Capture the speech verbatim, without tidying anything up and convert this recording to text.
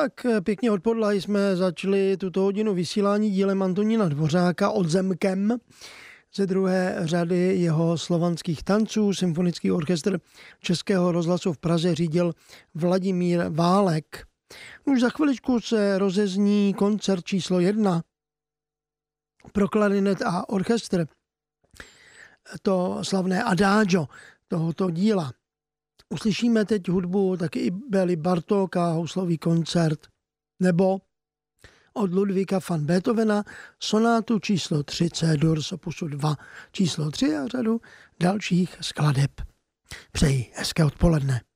Tak pěkně odpoledla jsme začali tuto hodinu vysílání dílem Antonína Dvořáka Odzemkem. Ze druhé řady jeho slovanských tanců symfonický orchestr Českého rozhlasu v Praze řídil Vladimír Válek. Už za chviličku se rozezní koncert číslo jedna pro klarinet a orchestr. To slavné Adagio tohoto díla. Uslyšíme teď hudbu taky i Bély Bartóka, houslový koncert, nebo od Ludvíka van Beethovena sonátu číslo tři C-dur z opusu dva číslo tři a řadu dalších skladeb. Přeji hezké odpoledne.